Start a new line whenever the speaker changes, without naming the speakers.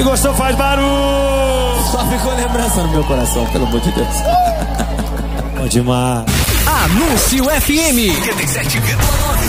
Gostou, faz barulho.
Só ficou lembrança no meu coração, pelo amor de Deus.
Pode demais.
Anúncio FM 87,9.